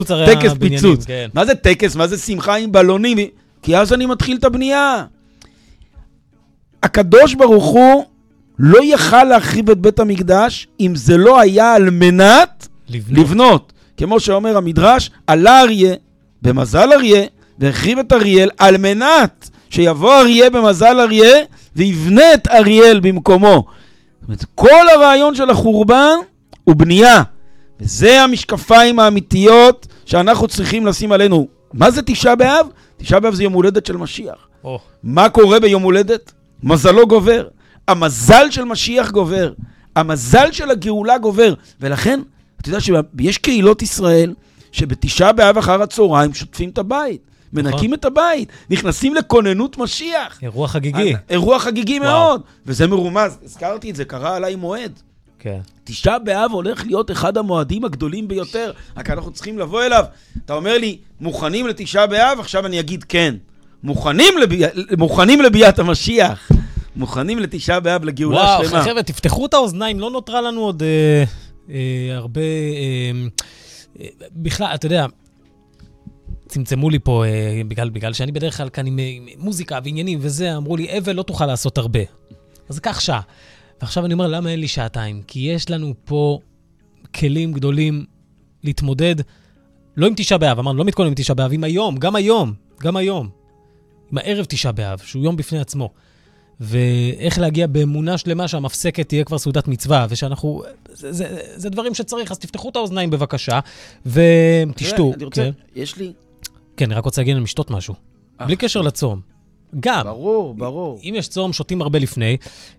טקס פיצוץ. מה זה טקס? מה זה שמחה עם בלונים? כי אז אני מתחיל את הבנייה. הקדוש ברוך הוא לא יכל להחריב את בית המקדש אם זה לא היה על מנת לבנות. כמו שאומר המדרש, עלה אריה במזל אריה והחריב את אריאל על מנת שיבוא אריה במזל אריה ויבנה את אריאל במקומו. זאת אומרת, כל הרעיון של החורבן הוא בנייה. וזה המשקפיים האמיתיות שאנחנו צריכים לשים עלינו. מה זה תשעה באב? תשעה באב זה יום הולדת של משיח. מה קורה ביום הולדת? מזלו גובר. המזל של משיח גובר. המזל של הגאולה גובר. ולכן, אתה יודע שיש קהילות ישראל שבתשעה באב אחר הצהריים שוטפים את הבית. מנקים את הבית. נכנסים לכוננות משיח. אירוע חגיגי. אירוע חגיגי מאוד. וזה מרומז. הזכרתי את זה, קרה עליי מועד. כן. תשעה באב הולך להיות אחד המועדים הגדולים ביותר. רק אנחנו צריכים לבוא אליו. אתה אומר לי, מוכנים לתשעה באב? עכשיו אני אגיד כן. מוכנים לביאת המשיח. מוכנים לתשעה באב לגאולה שלמה. וואו, חבר'ה, תפתחו את האוזניים, לא נותרה לנו עוד הרבה... בכלל, אתה יודע, צמצמו לי פה, בגלל שאני בדרך כלל כאן עם מוזיקה ועניינים וזה, אמרו לי, אבל לא תוכל לעשות הרבה. אז כך שעה. ועכשיו אני אומר, למה אין לי שעתיים? כי יש לנו פה כלים גדולים להתמודד, לא עם תשעה באב, אמרנו, לא מתכונן עם תשעה באב, עם היום, גם היום. עם הערב תשעה באב, שהוא יום בפני עצמו. ואיך להגיע באמונה שלמה שהמפסקת תהיה כבר סעודת מצווה, ושאנחנו, זה דברים שצריך, אז תפתחו את האוזניים בבקשה, ותשתו. אני רוצה, יש לי... כן, אני רק רוצה להגיד על משתות משהו. בלי קשר לצום. גם. ברור. אם יש צום, שותים הרבה לפני.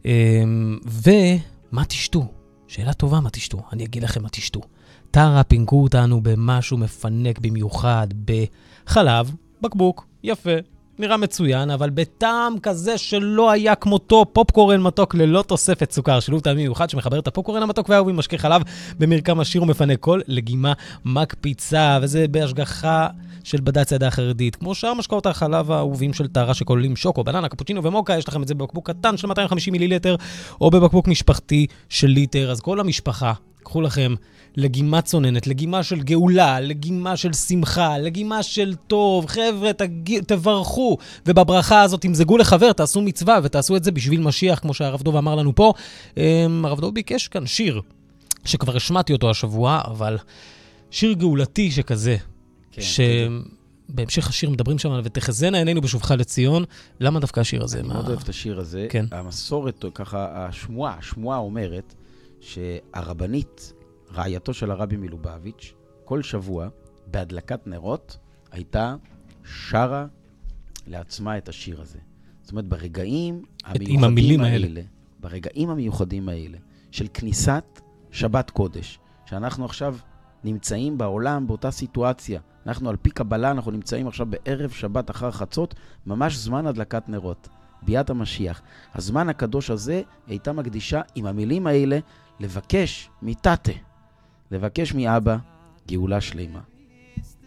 ומה תשתו? שאלה טובה, מה תשתו? אני אגיד לכם מה תשתו. טרה פינקו אותנו במשהו מפנק במיוחד, בחלב, בקבוק, יפה, נראה מצוין, אבל בטעם כזה שלא היה כמותו, פופקורן מתוק ללא תוספת סוכר, שילוב טעם מיוחד שמחבר את הפופקורן המתוק והאהובי משקה חלב במרקם עשיר ומפנק כל לגימה מקפיצה, וזה בהשגחה של בד"ץ העדה החרדית, כמו שאר משקאות החלב האהובים של טרה שכוללים שוקו, בננה, קפוצ'ינו ומוקה, יש לכם את זה בבקבוק קטן של 250 מיליליטר, או בבקבוק משפחתי של ליטר, אז כל המשפחה, קחו לכם לגימה צוננת, לגימה של גאולה, לגימה של שמחה, לגימה של טוב, חבר'ה, תברכו, ובברכה הזאת תמזגו לחבר, תעשו מצווה, ותעשו את זה בשביל משיח, כמו שהרב דוב אמר לנו פה. הרב דוב ביקש כאן שיר, שכבר השמעתי אותו השבוע, אבל שיר גאולתי שכזה, כן, שבהמשך השיר מדברים שם, ותחזינה עינינו בשובך לציון. למה דווקא השיר הזה? אני מאוד אוהב את השיר הזה. כן. המסורת, ככה, השמועה אומרת שהרבנית, רעייתו של הרבי מלובביץ', כל שבוע, בהדלקת נרות, הייתה שרה לעצמה את השיר הזה. זאת אומרת, ברגעים המיוחדים האלה, של כניסת שבת קודש, שאנחנו עכשיו נמצאים בעולם באותה סיטואציה, אנחנו על פי קבלה, אנחנו נמצאים עכשיו בערב שבת אחר חצות, ממש זמן הדלקת נרות, ביאת המשיח. הזמן הקדוש הזה הייתה מקדישה עם המילים האלה לבקש מתתה, לבקש מאבא גאולה שלמה.